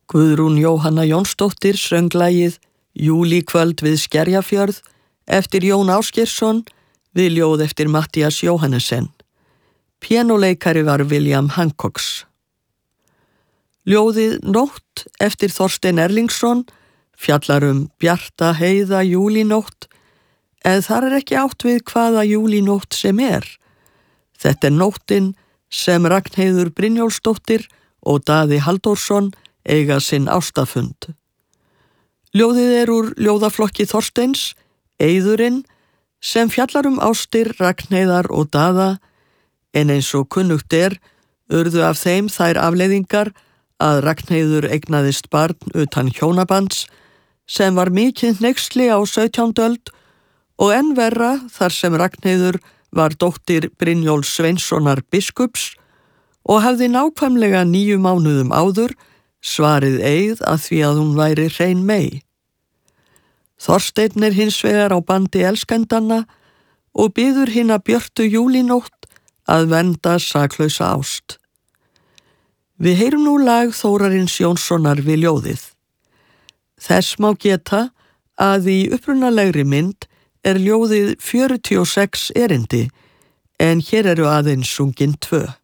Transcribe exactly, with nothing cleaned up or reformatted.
Guðrún Jóhanna Jónsdóttir söng lagið Júlíkvöld við Skerjafjörð eftir Jón Ásgeirsson við ljóð eftir Matthías Jóhannesen. Píanóleikari var William Hancocks. Ljóðið Nótt eftir Þorstein Erlingsson fjallar um bjarta heiða júlínótt, en þar er ekki átt við hvaða júlínótt sem er. Þetta er nóttin sem Ragnheiður Brynjólfsdóttir og Daði Halldórsson eiga sinn ástafund. Ljóðið er úr ljóðaflokki Þorsteins, Eiðurinn, sem fjallar um ástir Ragnheiðar og Daða, en eins og kunnugt er, urðu af þeim þær afleiðingar að Ragnheiður eignaðist barn utan hjónabands, sem var mikið hneyksli á sautjándu öld og enn verra þar sem Ragnheiður var dóttir Brynjólfs Sveinssonar biskups og hafði nákvæmlega níu mánuðum áður svarið eið að því að hún væri hrein mey. Þorsteinn er hins vegar á bandi elskendanna og biður hina björtu júlínótt að vernda saklausa ást. Við heyrum nú lag Þórarins Jónssonar við ljóðið. Þess má geta að í upprunalegri mynd er ljóðið fjörutíu og sex erindi, en hér eru aðeins sungin tvö.